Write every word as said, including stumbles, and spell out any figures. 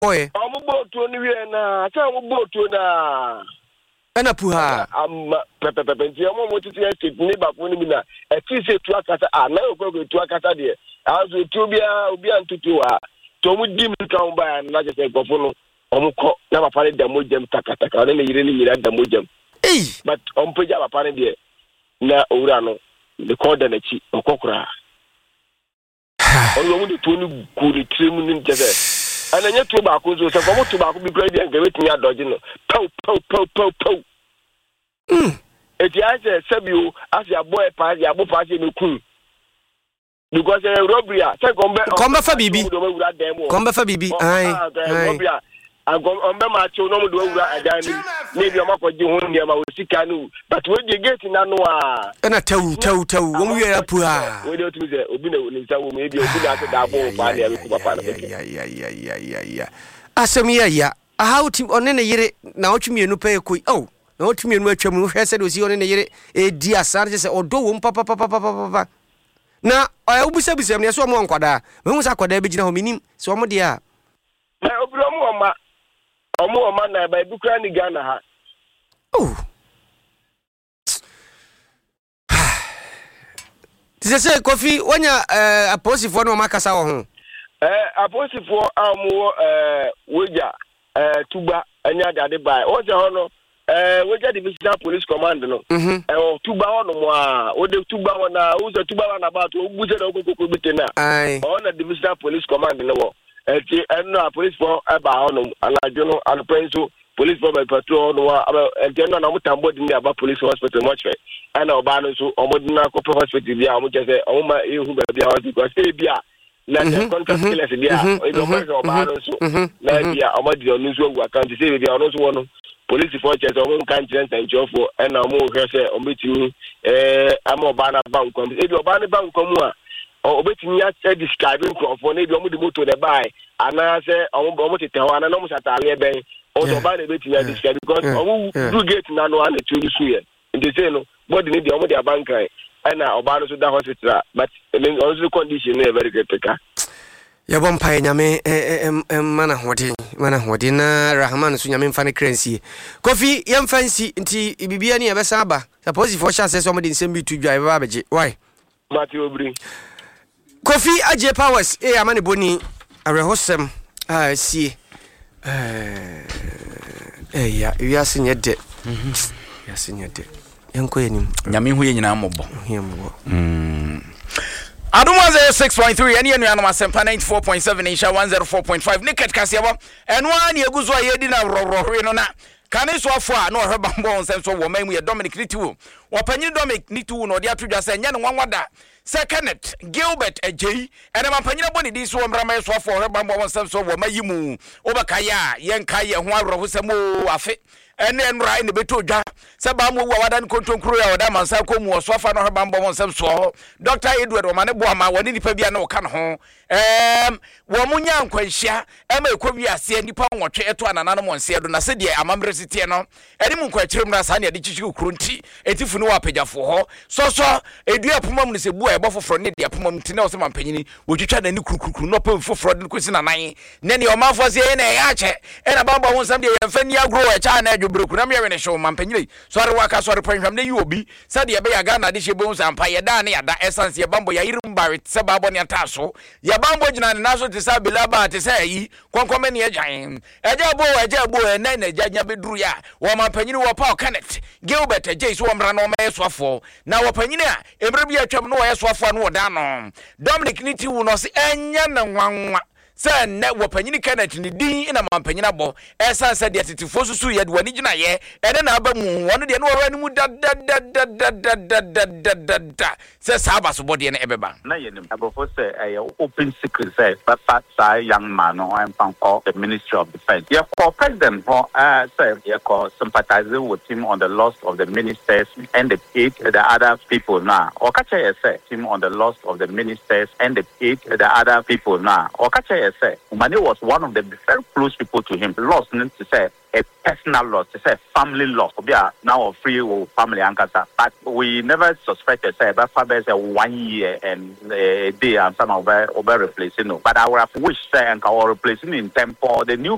Oye. I'm about to na. I'm about to na. Ana puha. I'm pepe pepe. I'm about to say to neighbor when we na. A tea say to akata. Ah, na go go to akata there. As we to be a be an to to ah. To mu dim kan ba na just say go follow. Omu ko na papa de demo jam takata. Ka na yire ni yire demo jam. Eh. But on peja papa ne there. Na owura no. The code na chi okokura. Oyo mu de to ni ku de trim ni nje and then you two back so come to back be great and give it to me a dodging. Pow, pow, pow, pow, pow. Mm. If you answer Sabu as your boy party, your boy party in the crew. Because a robbery, come back. Come back for Bibi. Come back for Bibi. Aye. Robbery. I go on my children, do a dining. Maybe I'm not going to do near my canoe. But when you get in Anoa, and I tell, tell, tell, when we are poor, we don't do the Obino, maybe a good after that. Yeah, yeah, yeah, yeah, yeah, yeah. Asamia, yeah. How to on any year now to me no pay quick. Oh, no to me no much who has said was you on any year a dear Sarges or do papa papa papa. Now I always say, I'm so one quada. When was I quad abijin minim? So I'm dear. Now, Omo man na by Bukra ni Ghana ha. Oh. This is a coffee when you uh apostle no makasa ho. Eh apostle for amu eh weja eh tuba anya dade bai. O je hono eh weja divisional police command no. Eh tuba hono mo a o de tuba na o ze tuba na ba to buze na okoko bitena. Ai. O na divisional police command no wo. Eti enna police for eba hono alajo no alpenso police for by patrol no enti enna na mutambo di aba police hospital much ana oba no so omodina ko hospital bia omo je o ma ehu ba bia because say bia na the contract killers bia e do ma oba no so na bia omodi onu so wu account say bia ono so wono police for che so omo kan chire ntancho for enna omo hwe say ometimi eh ama oba na bank kom e bi oba na bank kom a obetini ya say describing for na bi omo di motor de buy ana say omo omo tete ho ana no mo satale ben o do ba na betini ya describe because omo do gate na no ana tulu su ye nti say no body ni di omo di bank kai ana oba no so da hospital but also condition na very critical ya bom pa nyame em mana hodi mana hodi na rahman so nyame mfa ne kransi kofi yem fancy nti bibia ne yebesa aba suppose for chance say somebody nsem bi to dwa ba beje why mati obri Kofi Aje Powers eh amane boni arehosem ah sie eh eh ya wi asenye de mhm ya asenye de yanko yanim nyame hu ye nyina mobo hembo mm Aduma zero six point three ene enu anoma sempa ninety-four point seven insha one oh four point five niket kasebo eno an yeguzo ayedi na rororwe no na kane so afo a no hweba mbo nsem so wo man mu ye Dominic Nitiwo wapanyi Dominic Nitiwo no de atodwa se nya ne wanwada se Kenneth Gilbert Ajay ene mampanyina boni di so mrama so afo hweba mbo nsem so wo mayimu obakaya yenka ye ho aroro semo afe ene enra ene beto dwa se ba mo wada ne kontonkuru ya wada mansa ko mu so afa no hweba mbo nsem so Doctor Edward o mane bo ama wani nipa bia na o ka no ho em wo munya nkwanhia ema ekwawi ase nipa nwotwe eto anana no monse do na se de amamre sitie no ene mu nkwakyerem na sa ne de chichi ukuru nti etifu no wapegyafo ho so so edua pomam ne se bu a ebo foforo ne de pomam nti na o se mampanyini wotwitwa na ni kurukuru no pa foforo de kwesi na nan ne ne o manfo se ne ya che ena bamba ho nsam de yemfa ni agro e cha na adwobreku na me we ne hwe mampanyini so are waka so are panhwam ne yi obi sa de be ya ga na de hye bon sampa ye da ne ya da essence ye bambo ya yirim bare se babo ne ataso ya bambo gina ne naso te sa bilaba te sa yi konkonme ne agyan eja bo eja bo e na na janya beduru ya wo mampanyini wo pa Kenneth Gilbert Ajay so mra no ma yesoafo na wo panyini a emre bi atwam no wo yesoafo no wo da no Dominic Nitiwo no se enya na nwanwa se ne wo panyini Kenneth ni din na mampanyina bo esa se de tetifo susu ye de wani gina ye ene na aba mu wono de no wo ani mu da da da da da da da da da se saba so body na ebeba na ye nim abofo se eh open secret say papa sa young man no am fan call the Ministry of Defense ye call president for uh say ye call sympathizing with him on the loss of the ministers and the aid the other people now or catch ye say him on the loss of the ministers and the aid the other people now or catch say Umane was one of the very close people to him. Lost means to say a personal loss, to say family loss. We are now a free family ankasa, but we never suspected say that father say one year and a day and some of over replacing. But I would have wished say and our replacing in tempo the new